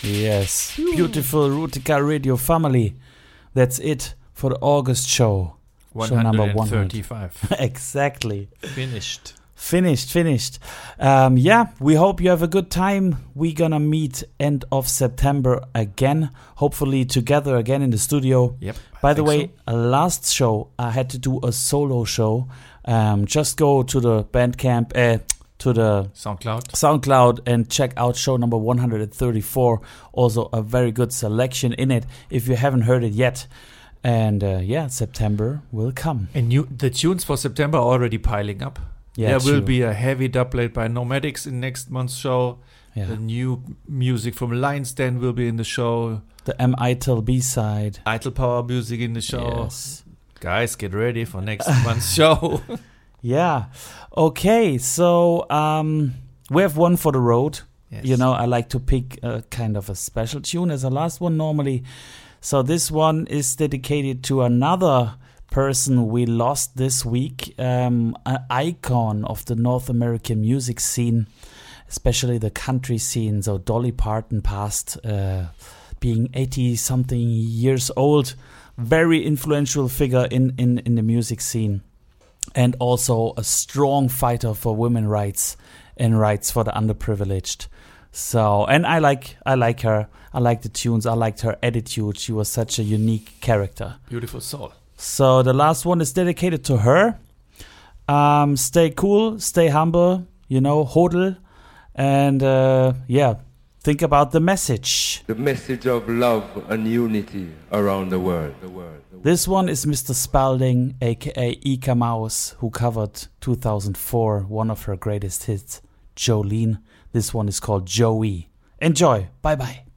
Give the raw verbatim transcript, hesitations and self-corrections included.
Yes, beautiful Rutica Radio family. That's it for the August show. Show number one thirty-five. Exactly. Finished. Finished, finished. Um, yeah, we hope you have a good time. We're gonna meet end of September again, hopefully together again in the studio. Yep. By I the way, so. last show I had to do a solo show. Um, just go to the Bandcamp, uh, to the SoundCloud. SoundCloud and check out show number one hundred thirty-four. Also a very good selection in it if you haven't heard it yet. And uh, yeah, September will come. And you, the tunes for September are already piling up. Yeah, there true. will be a heavy doublet by Nomadics in next month's show. Yeah. The new music from Lion's Den will be in the show. The M. Eitel B-side. Eitel Power music in the show. Yes. Guys, get ready for next month's show. Yeah. Okay, so um, we have one for the road. Yes. You know, I like to pick a kind of a special tune as a last one normally. So this one is dedicated to another person we lost this week, um, an icon of the North American music scene, especially the country scene. So Dolly Parton passed, uh, being eighty-something years old, very influential figure in, in, in the music scene, and also a strong fighter for women's rights and rights for the underprivileged. So, and I like I like her. I like the tunes. I liked her attitude. She was such a unique character. Beautiful soul. So the last one is dedicated to her. Um, stay cool, stay humble, you know, hodl. And uh, yeah, think about the message. The message of love and unity around the world. The world, the world. This one is Mister Spalding, a k a. Ika Mouse, who covered two thousand four, one of her greatest hits, Jolene. This one is called Joey. Enjoy. Bye-bye.